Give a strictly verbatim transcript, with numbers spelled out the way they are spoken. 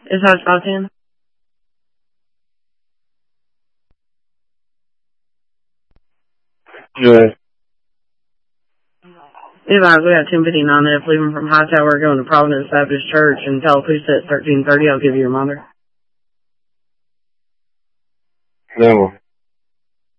Is that Sebastian? Good. Levi, we got ten fifty-nine F leaving from Hightower going to Providence Baptist Church and Tallapoosa at thirteen thirty. I'll give you your mother. Never.